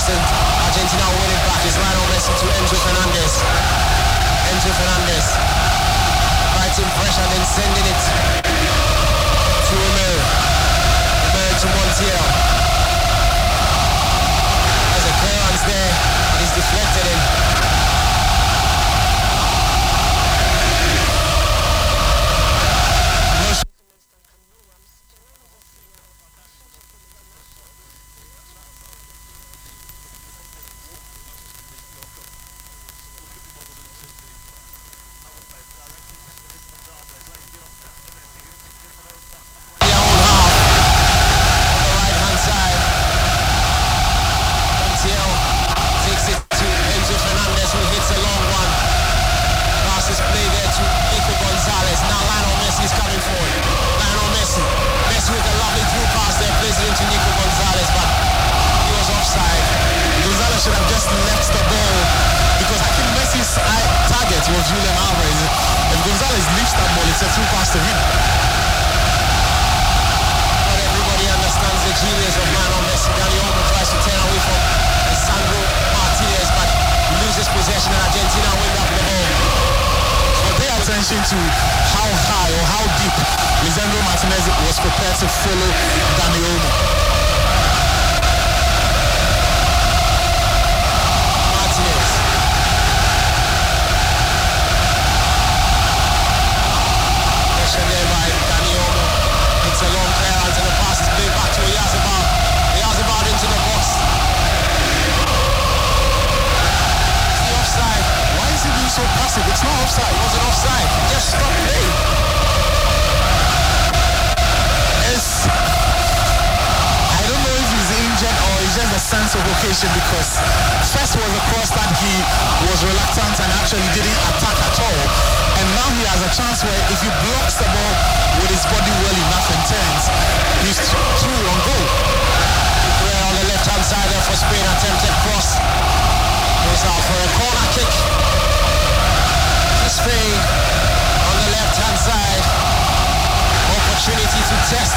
listen. Argentina win it back. It's Lionel Messi to Enzo Fernandez. Enzo Fernandez fighting pressure and then sending it to Romero. Romero to Montiel. There's a clearance there. He's deflected in. To how high or how deep Lisandro Martinez was prepared to follow Dani Olmo. Martinez. Pressure there by Dani Olmo. It's a long clearance and the pass is played back to Oyarzabal. Oyarzabal into the box. It's the offside. Why is he being so passive? It's not offside. It wasn't offside. Just stop play. I don't know if he's injured or it's just a sense of occasion, because first was a cross that he was reluctant and actually didn't attack at all. And now he has a chance where if he blocks the ball with his body well enough and turns, he's through on goal. We're on the left-hand side there for Spain. Attempted cross. Goes out for a corner kick. Spain on the left-hand side. Opportunity to test